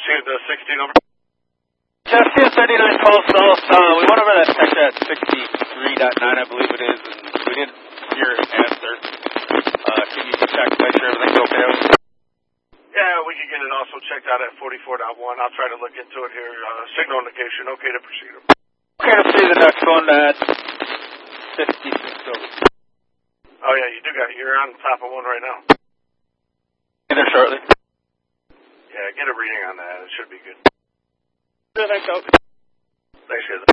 See the 16 over. Jeff, CS39 call south. We went over that section at 63.9, I believe it is, and we didn't hear an answer. Can you check, make sure everything's okay? Yeah, we can get it also checked out at 44.1. I'll try to look into it here. Signal indication, okay to proceed. Okay to see the next one at 56 over. Oh yeah, you're on top of one right now. In there shortly. Yeah, get a reading on that. It should be good. Thanks, Thanks, guys.